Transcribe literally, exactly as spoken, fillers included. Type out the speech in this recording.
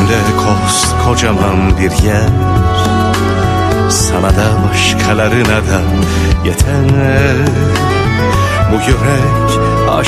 içinde koskocaman bir yer. Sana da başkalarına da yeter. Bu yürek